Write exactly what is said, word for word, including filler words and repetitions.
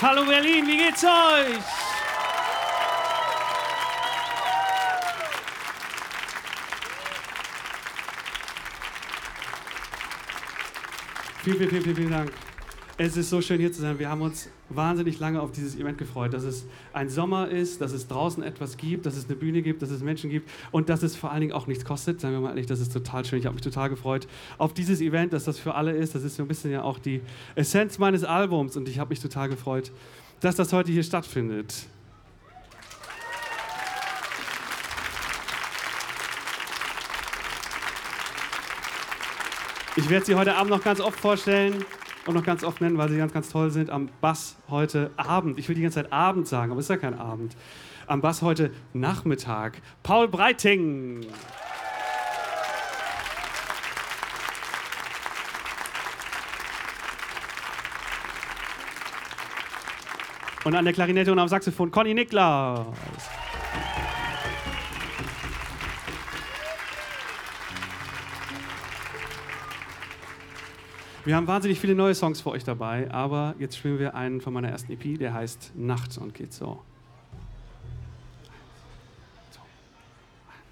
Hallo Berlin, wie geht's euch? Vielen, vielen, vielen, vielen Dank. Es ist so schön, hier zu sein. Wir haben uns wahnsinnig lange auf dieses Event gefreut, dass es ein Sommer ist, dass es draußen etwas gibt, dass es eine Bühne gibt, dass es Menschen gibt und dass es vor allen Dingen auch nichts kostet. Sagen wir mal ehrlich, das ist total schön. Ich habe mich total gefreut auf dieses Event, dass das für alle ist. Das ist so ein bisschen ja auch die Essenz meines Albums und ich habe mich total gefreut, dass das heute hier stattfindet. Ich werde sie heute Abend noch ganz oft vorstellen und noch ganz oft nennen, weil sie ganz, ganz toll sind. Am Bass heute Abend. Ich will die ganze Zeit Abend sagen, aber es ist ja kein Abend. Am Bass heute Nachmittag. Paul Breiting. Und an der Klarinette und am Saxophon Conny Niklaus. Wir haben wahnsinnig viele neue Songs für euch dabei, aber jetzt spielen wir einen von meiner ersten E P, der heißt Nacht und geht so.